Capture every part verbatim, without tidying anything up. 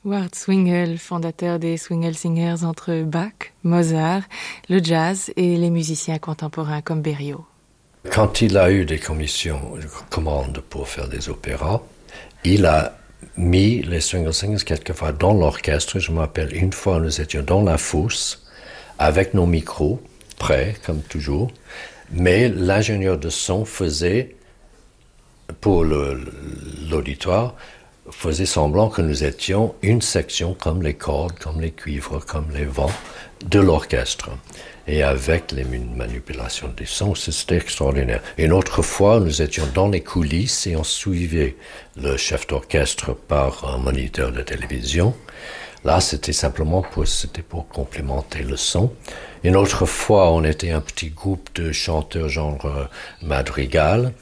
Ward Swingle, fondateur des Swingle Singers entre Bach, Mozart, le jazz et les musiciens contemporains comme Berio. Quand il a eu des commissions, des commandes pour faire des opéras, il a mis les Swingle Singers quelquefois dans l'orchestre. Je me rappelle, une fois, nous étions dans la fosse, avec nos micros, prêts, comme toujours, mais l'ingénieur de son faisait, pour le, l'auditoire, faisait semblant que nous étions une section comme les cordes, comme les cuivres, comme les vents de l'orchestre. Et avec les manipulations des sons, c'était extraordinaire. Une autre fois, nous étions dans les coulisses et on suivait le chef d'orchestre par un moniteur de télévision. Là, c'était simplement pour, c'était pour complémenter le son. Une autre fois, on était un petit groupe de chanteurs genre euh, madrigal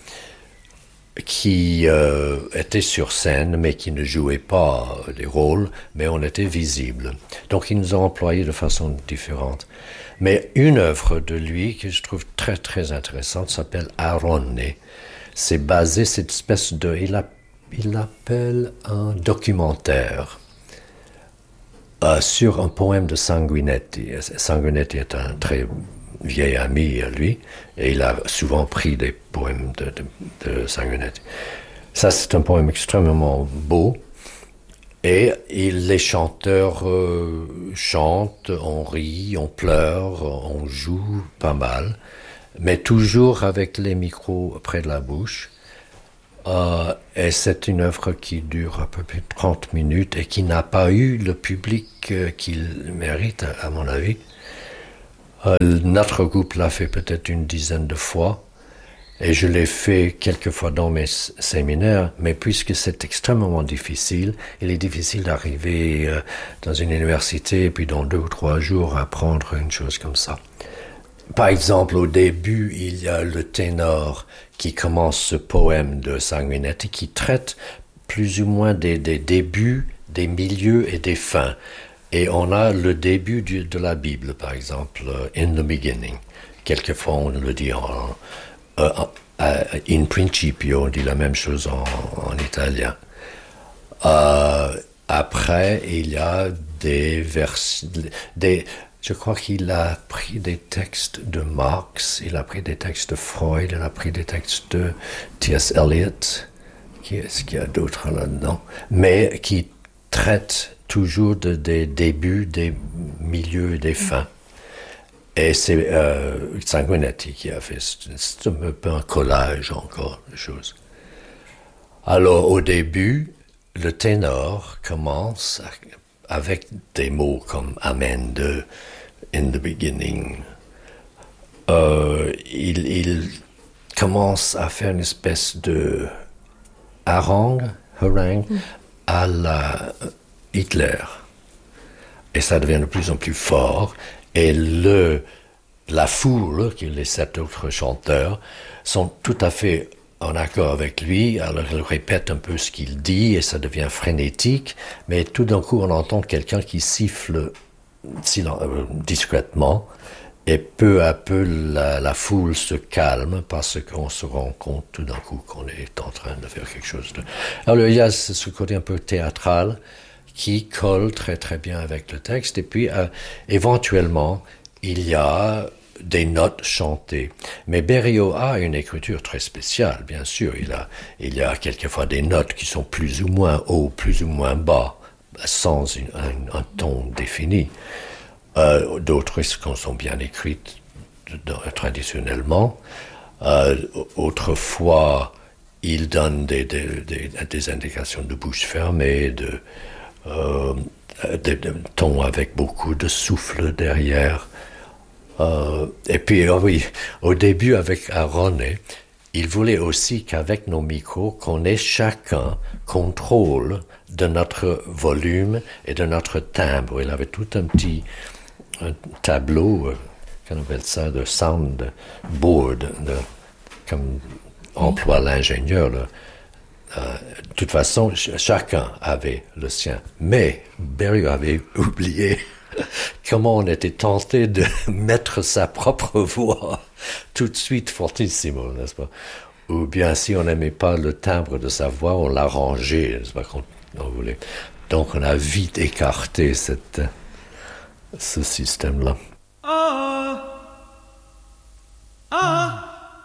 qui euh, étaient sur scène, mais qui ne jouaient pas des rôles, mais on était visibles. Donc, ils nous ont employés de façon différente. Mais une œuvre de lui que je trouve très, très intéressante s'appelle Aronne. C'est basé, cette espèce de... Il, a, il l'appelle un documentaire euh, sur un poème de Sanguinetti. Sanguinetti est un très vieil ami à lui, et il a souvent pris des poèmes de, de, de Sanguinetti. Ça, c'est un poème extrêmement beau, et, et les chanteurs euh, chantent, on rit, on pleure, on joue pas mal, mais toujours avec les micros près de la bouche. Euh, et c'est une œuvre qui dure à peu près trente minutes et qui n'a pas eu le public euh, qu'il mérite, à, à mon avis. Euh, notre groupe l'a fait peut-être une dizaine de fois, et je l'ai fait quelques fois dans mes s- séminaires, mais puisque c'est extrêmement difficile, il est difficile d'arriver euh, dans une université et puis dans deux ou trois jours apprendre une chose comme ça. Par exemple, au début, il y a le ténor qui commence ce poème de Sanguinetti qui traite plus ou moins des, des débuts, des milieux et des fins. Et on a le début du, de la Bible, par exemple, uh, in the beginning. Quelquefois, on le dit en uh, uh, in principio, on dit la même chose en, en italien. Uh, après, il y a des vers, des, je crois qu'il a pris des textes de Marx, il a pris des textes de Freud, il a pris des textes de T S Eliot, qui est-ce qu'il y a d'autres là-dedans, mais qui traitent toujours de, des débuts, des milieux et des fins. Et c'est euh, Sanguinetti qui a fait, c'est un peu un collage encore de choses. Alors au début, le ténor commence avec des mots comme Amen de In the beginning. Euh, il, il commence à faire une espèce de harangue, harangue mm. à la Hitler. Et ça devient de plus en plus fort. Et le, la foule, qui les sept autres chanteurs, sont tout à fait en accord avec lui. Alors il répète un peu ce qu'il dit et ça devient frénétique. Mais tout d'un coup, on entend quelqu'un qui siffle silen- euh, discrètement. Et peu à peu, la, la foule se calme parce qu'on se rend compte tout d'un coup qu'on est en train de faire quelque chose de... Alors il y a ce côté un peu théâtral qui colle très très bien avec le texte. Et puis, euh, éventuellement, il y a des notes chantées. Mais Berio a une écriture très spéciale, bien sûr. Il a, il y a quelquefois des notes qui sont plus ou moins haut, plus ou moins bas, sans une, un, un ton défini. Euh, d'autres sont bien écrites traditionnellement. Euh, autrefois, il donne des, des, des, des indications de bouche fermée, de Euh, des, des tons avec beaucoup de souffle derrière. Euh, et puis, oh oui, au début, avec Aronne, il voulait aussi qu'avec nos micros, qu'on ait chacun contrôle de notre volume et de notre timbre. Il avait tout un petit un tableau, euh, qu'on appelle ça, de soundboard, de, comme emploie l'ingénieur, là. Euh, de toute façon, ch- chacun avait le sien. Mais Berio avait oublié comment on était tenté de mettre sa propre voix tout de suite fortissimo, n'est-ce pas? Ou bien si on n'aimait pas le timbre de sa voix, on l'arrangeait, n'est-ce pas? on voulait. Donc on a vite écarté cette, ce système-là. Ah. Ah.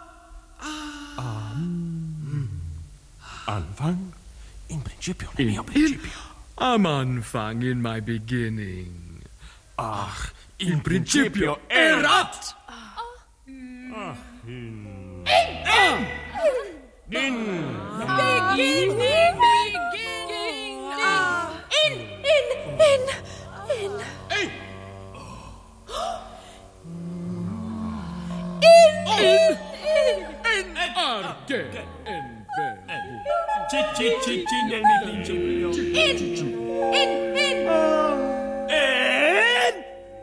Anfang, in principio, nel mio principio. Am Anfang, in my beginning. Ach, In, in principio erat. Ach, in... In. Beginning. Beginning. Ah. In. In. In. In. Hey. In. In. In. Arche. In. Ci, ci, ci, ci, nel mio principio. In. In. In. En.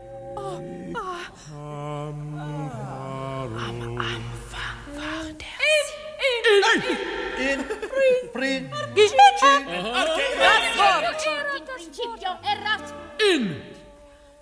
In. Prin. Principio erat. In.